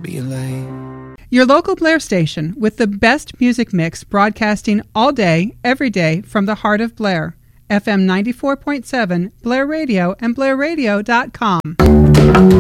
be late. Your local Blair station with the best music mix broadcasting all day, every day from the heart of Blair. FM 94.7, Blair Radio, and BlairRadio.com.